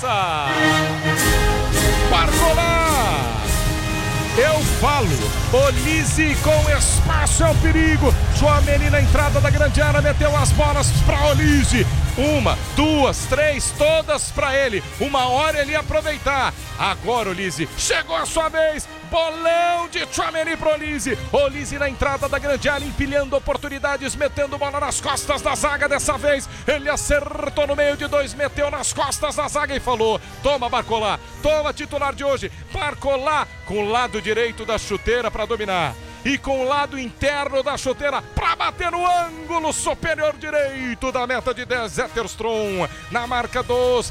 França. Barcola. Eu falo, Olise com espaço é o perigo. Tchouaméni na entrada da grande área, meteu as bolas para Olise. 1, 2, 3, todas para ele. Uma hora ele ia aproveitar. Agora Olise, chegou a sua vez. Bolão de Tchouaméni para Olise. Olise na entrada da grande área, empilhando oportunidades, metendo bola nas costas da zaga dessa vez. Ele acertou no meio de 2, meteu nas costas da zaga e falou: toma, Barcola, toma, titular de hoje. Barcola com o lado direito da chuteira para dominar. E com o lado interno da chuteira para bater no ângulo superior direito da meta de 10, Zetterstrom. Na marca dos,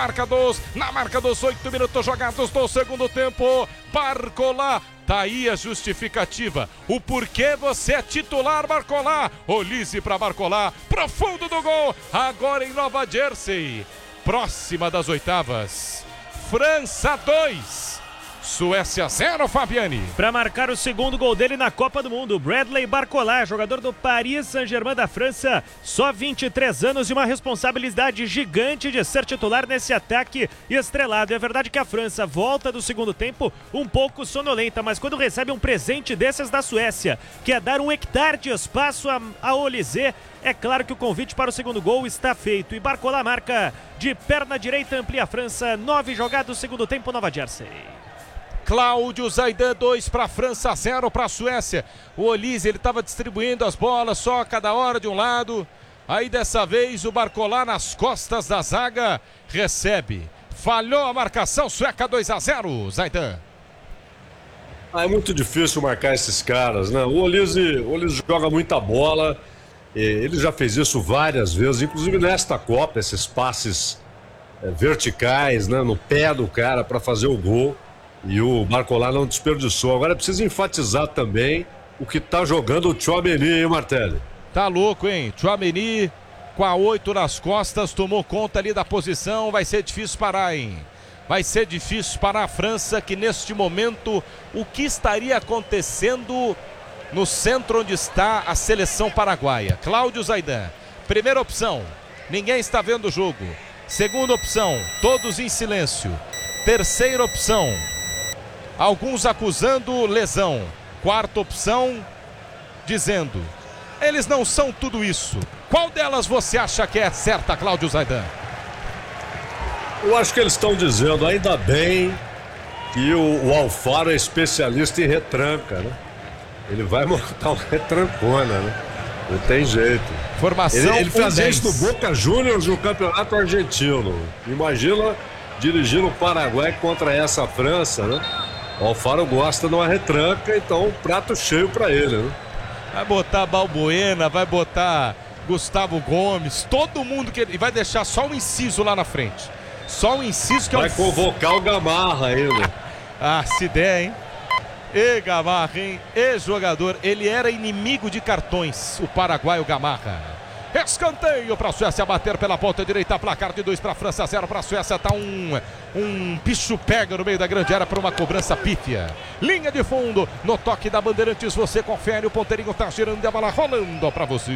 8 minutos jogados do segundo tempo. Barcola, tá aí a justificativa. O porquê você é titular, Barcola. Olise para Barcola, profundo do gol. Agora em Nova Jersey, próxima das oitavas. França 2. Suécia 0, Fabiani. Para marcar o segundo gol dele na Copa do Mundo, Bradley Barcola, jogador do Paris Saint-Germain da França, só 23 anos e uma responsabilidade gigante de ser titular nesse ataque estrelado. É verdade que a França volta do segundo tempo um pouco sonolenta, mas quando recebe um presente desses da Suécia, que é dar 1 hectare de espaço a Olise, é claro que o convite para o segundo gol está feito. E Barcola marca de perna direita, amplia a França, 9 jogados, segundo tempo, Nova Jersey. Cláudio Zaidan, 2 para a França, 0 para a Suécia. O Olise, ele estava distribuindo as bolas só a cada hora de um lado. Aí dessa vez o Barcola nas costas da zaga recebe. Falhou a marcação sueca, 2-0, Zaidan. É muito difícil marcar esses caras, né? O Olise joga muita bola. Ele já fez isso várias vezes, inclusive nesta Copa, esses passes verticais, né, no pé do cara para fazer o gol. E o Barcola não desperdiçou. Agora precisa enfatizar também o que tá jogando o Tchouaméni, hein, Martelli? Tá louco, hein? Tchouaméni com a 8 nas costas, tomou conta ali da posição. Vai ser difícil parar, hein? Vai ser difícil parar a França, que neste momento, o que estaria acontecendo no centro onde está a seleção paraguaia? Cláudio Zaidan, primeira opção, ninguém está vendo o jogo. Segunda opção, todos em silêncio. Terceira opção, alguns acusando lesão. Quarta opção, dizendo: eles não são tudo isso. Qual delas você acha que é certa, Cláudio Zaidan? Eu acho que eles estão dizendo, ainda bem que o Alfaro é especialista em retranca, né? Ele vai montar uma retrancona, né? Não tem jeito. Formação ele fazia 10. isso no Boca Juniors no campeonato argentino. Imagina dirigindo o Paraguai contra essa França, né? O Alfaro gosta de uma retranca, então prato cheio pra ele, né? Vai botar Balbuena, vai botar Gustavo Gomes, todo mundo que ele vai deixar só um inciso lá na frente. Só um inciso que vai convocar o Gamarra ainda. Ah, se der, hein? E Gamarra, hein? E jogador, ele era inimigo de cartões, o paraguaio Gamarra. Escanteio para a Suécia bater pela ponta direita, placar de 2 para a França, 0 para a Suécia. Tá um bicho pega no meio da grande área para uma cobrança pífia. Linha de fundo, no toque da Bandeirantes, você confere, o ponteirinho tá girando e a bola rolando para você.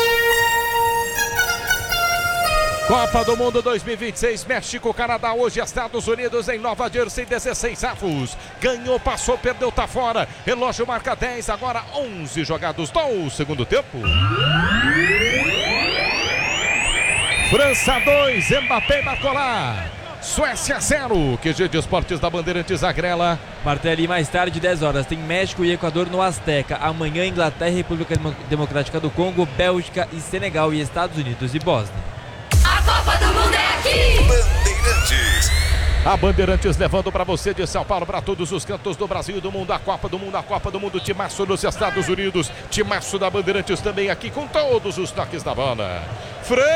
Copa do Mundo 2026, México, Canadá, hoje Estados Unidos em Nova Jersey, 16 avos. Ganhou, passou, perdeu, tá fora. Relógio marca 10, agora 11 jogados do segundo tempo. França 2, Mbappé, Barcola. Suécia 0, QG de Esportes da Bandeirantes, Agrela. Martelli, mais tarde, 10 horas, tem México e Equador no Azteca. Amanhã, Inglaterra, República Democrática do Congo, Bélgica e Senegal, e Estados Unidos e Bósnia. A Copa do Mundo é aqui! Bandeirantes. A Bandeirantes levando para você de São Paulo, para todos os cantos do Brasil e do mundo. A Copa do Mundo, timaço dos Estados Unidos. Timaço da Bandeirantes também aqui com todos os toques da bola.